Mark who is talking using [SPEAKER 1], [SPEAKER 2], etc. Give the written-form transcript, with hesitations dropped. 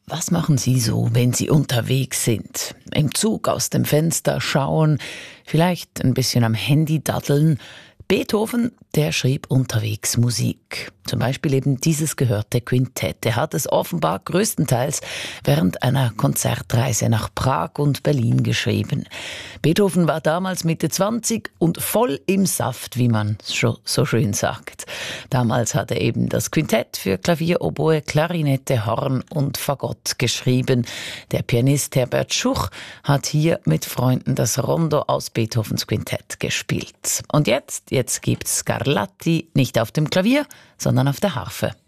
[SPEAKER 1] Was machen Sie so, wenn Sie unterwegs sind? Im Zug aus dem Fenster schauen, vielleicht ein bisschen am Handy daddeln. Beethoven, der schrieb unterwegs Musik. Zum Beispiel eben dieses gehörte Quintett. Er hat es offenbar größtenteils während einer Konzertreise nach Prag und Berlin geschrieben. Beethoven war damals Mitte 20 und voll im Saft, wie man so schön sagt. Damals hat er eben das Quintett für Klavier, Oboe, Klarinette, Horn und Fagott geschrieben. Der Pianist Herbert Schuch hat hier mit Freunden das Rondo aus Beethovens Quintett gespielt. Und jetzt gibt's Scarlatti nicht auf dem Klavier, sondern auf der Harfe.